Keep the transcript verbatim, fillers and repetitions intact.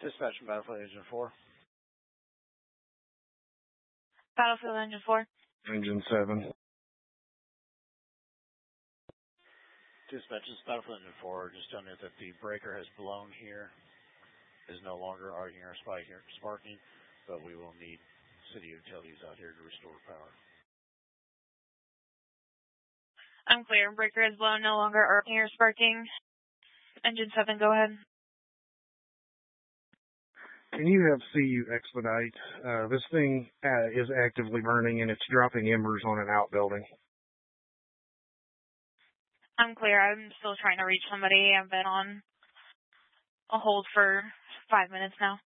Dispatch from Battlefield Engine four. Battlefield Engine four. Engine seven. Dispatch, this is Battlefield Engine four. Just telling you that the breaker has blown here. Is no longer arguing or spiking or sparking, but we will need city utilities out here to restore power. I'm clear. Breaker is blown, no longer arguing or sparking. Engine seven, go ahead. Can you have C U expedite? Uh, this thing uh, is actively burning and it's dropping embers on an outbuilding. I'm clear. I'm still trying to reach somebody. I've been on a hold for five minutes now.